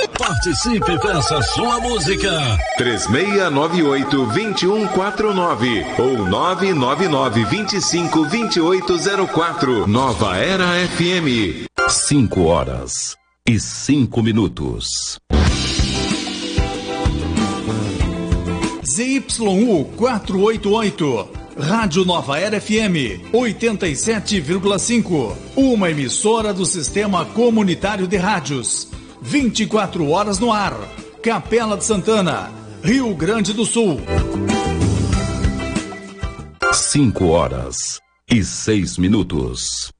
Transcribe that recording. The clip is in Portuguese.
Participe, peça sua música. 3698-2149 ou 999-252804. Nova Era FM. 5h05. ZYU 488, Rádio Nova Era FM 87,5, uma emissora do Sistema Comunitário de Rádios, 24 horas no ar, Capela de Santana, Rio Grande do Sul. 5h06.